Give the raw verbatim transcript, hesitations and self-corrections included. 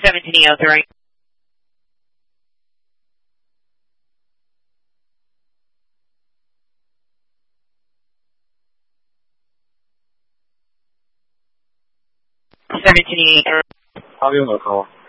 seventeen E oh three. seventeen E oh three. How do you know?